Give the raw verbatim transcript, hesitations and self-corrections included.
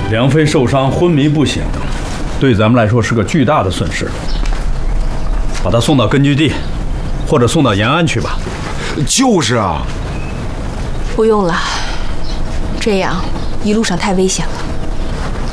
梁飞受伤昏迷不醒，对咱们来说是个巨大的损失。把他送到根据地，或者送到延安去吧。 就是啊。 不用了，这样一路上太危险了。